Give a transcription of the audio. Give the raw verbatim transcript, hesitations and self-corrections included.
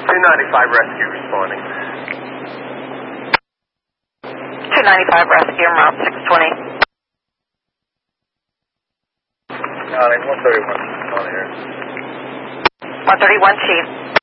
two ninety-five rescue responding. two ninety-five rescue, route six twenty. Got it, one thirty-one on here. one thirty-one, Chief.